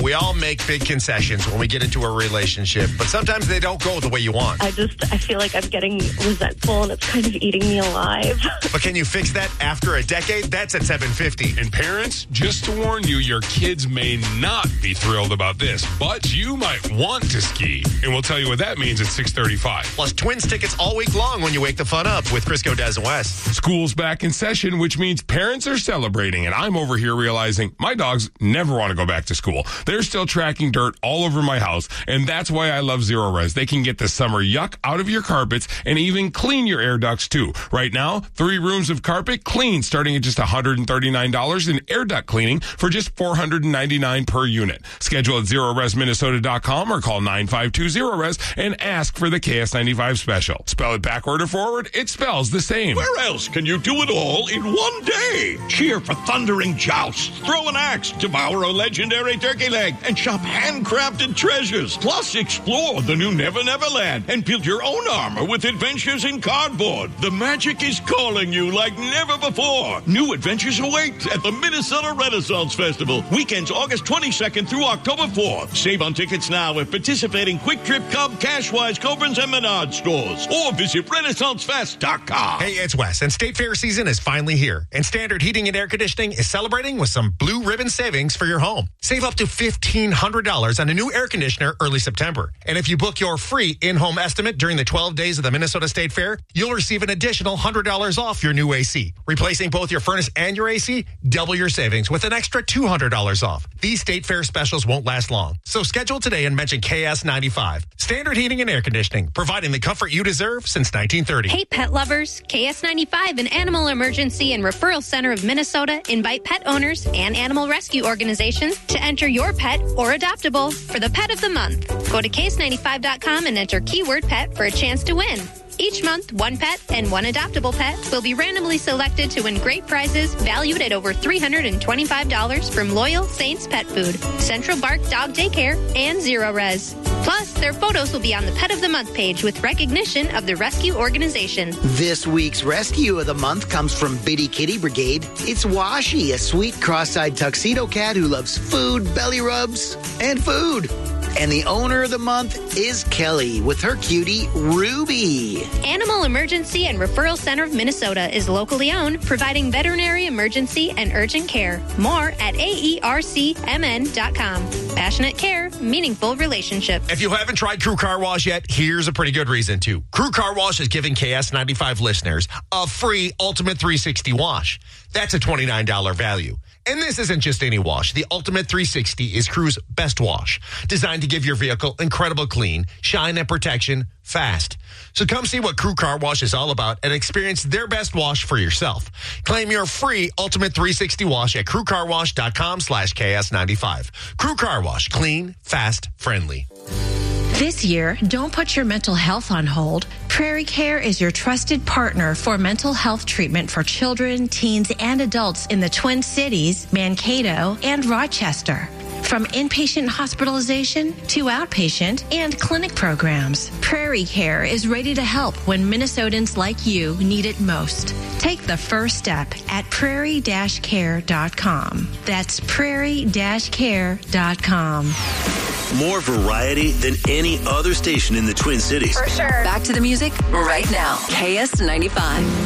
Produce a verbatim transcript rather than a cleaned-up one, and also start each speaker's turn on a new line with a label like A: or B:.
A: we all make big concessions when we get into a relationship, but sometimes they don't go the way you want.
B: I just, I feel like I'm getting resentful and it's kind of eating me alive.
A: But can you fix that after a decade? That's at seven fifty.
C: And parents, just to warn you, your kids may not be thrilled about this, but you might want to ski. And we'll tell you what that means at six thirty-five.
A: Plus, Twins tickets all week long when you wake the fun up with Crisco, Des, and Wes.
C: School's back in session, which means parents are celebrating, and I'm over here realizing my dogs never want to go back to school. They're still tracking dirt all over my house, and that's why I love Zero Res. They can get the summer yuck out of your carpets and even clean your air ducts too. Right now, three rooms of carpet clean starting at just one hundred thirty-nine dollars and air duct cleaning for just four hundred ninety-nine dollars per unit. Schedule at zero res minnesota dot com or call nine five two zero res and ask for the K S ninety-five special. Spell it backward or forward, it spells the same.
D: Where else can you do it all in one day? Cheer for thundering jousts, throw an axe, devour a legendary turkey leg, and shop handcrafted treasures. Plus, explore the new Never Never Land and build your own armor with adventures in cardboard. The magic is calling you like never before. New adventures await at the Minnesota Renaissance Festival. Weekends August twenty-second through October fourth. Save on tickets now at participating Quick Trip, Cub, Cashwise, Cobrins, and Menard stores. Or visit renaissance fest dot com.
A: Hey, it's Wes, and State Fair season is finally here. And Standard Heating and Air Conditioning is celebrating with some blue ribbon savings for your home. Save up to fifteen hundred dollars on a new air conditioner early September. And if you book your free in-home estimate during the twelve days of the Minnesota State Fair, you'll receive an additional one hundred dollars off your new A C. Replacing both your furnace and your A C, double your savings with an extra two hundred dollars off. These State Fair specials won't last long. So schedule today and mention K S ninety-five. Standard Heating and Air Conditioning, providing the comfort you deserve since nineteen thirty.
E: Hey, pet lovers. K S ninety-five and Animal Emergency and Referral Center of Minnesota invite pet owners and animal rescue organizations to enter your pet or adoptable for the Pet of the Month. Go to K S ninety-five dot com and enter keyword pet for a chance to win. Each month, one pet and one adoptable pet will be randomly selected to win great prizes valued at over three hundred twenty-five dollars from Loyal Saints Pet Food, Central Bark Dog Daycare, and Zero Res. Plus, their photos will be on the Pet of the Month page with recognition of the rescue organization.
F: This week's Rescue of the Month comes from Bitty Kitty Brigade. It's Washi, a sweet cross-eyed tuxedo cat who loves food, belly rubs, and food. And the owner of the month is Kelly with her cutie, Ruby.
E: Animal Emergency and Referral Center of Minnesota is locally owned, providing veterinary emergency and urgent care. More at A E R C M N dot com. Passionate care, meaningful relationship.
A: If you haven't tried Crew Car Wash yet, here's a pretty good reason to. Crew Car Wash is giving K S ninety-five listeners a free Ultimate three sixty wash. That's a twenty-nine dollars value. And this isn't just any wash. The Ultimate three sixty is Crew's best wash, designed to give your vehicle incredible clean, shine, and protection fast. So come see what Crew Car Wash is all about and experience their best wash for yourself. Claim your free Ultimate three sixty wash at crew car wash dot com slash K S ninety-five. Crew Car Wash, clean, fast, friendly.
G: This year, don't put your mental health on hold. Prairie Care is your trusted partner for mental health treatment for children, teens, and adults in the Twin Cities, Mankato, and Rochester. From inpatient hospitalization to outpatient and clinic programs, Prairie Care is ready to help when Minnesotans like you need it most. Take the first step at prairie dash care dot com. That's prairie dash care dot com.
H: More variety than any other station in the Twin Cities.
I: For sure. Back to the music right now. K S ninety-five.